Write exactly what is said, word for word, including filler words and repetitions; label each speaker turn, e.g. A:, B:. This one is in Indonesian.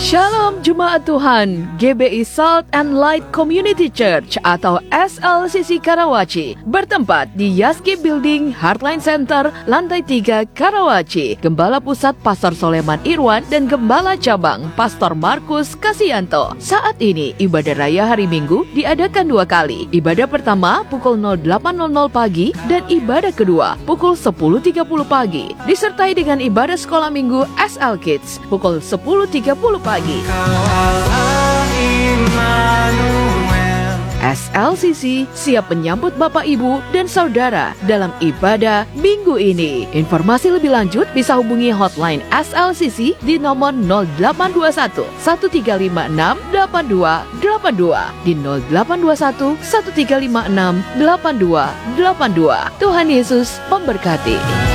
A: Shalom Jemaat Tuhan, G B I Salt and Light Community Church atau S L C C Karawaci bertempat di Yaski Building Heartline Center, lantai tiga Karawaci. Gembala Pusat Pastor Soleman Irwan dan Gembala Cabang Pastor Markus Kasianto. Saat ini ibadah raya hari Minggu diadakan dua kali. Ibadah pertama pukul delapan pagi dan ibadah kedua pukul sepuluh tiga puluh pagi. Disertai dengan ibadah sekolah minggu S L Kids pukul sepuluh tiga puluh pagi. S L C C siap menyambut Bapak Ibu dan Saudara dalam ibadah minggu ini. Informasi lebih lanjut bisa hubungi hotline S L C C di nomor nol delapan dua satu, satu tiga lima enam, delapan dua delapan dua di nol delapan dua satu, satu tiga lima enam, delapan dua delapan dua. Tuhan Yesus memberkati.